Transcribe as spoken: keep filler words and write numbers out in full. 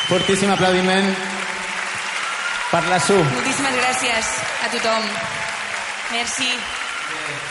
Fortíssim aplaudiment per la Su. Moltíssimes gràcies a tothom. Merci.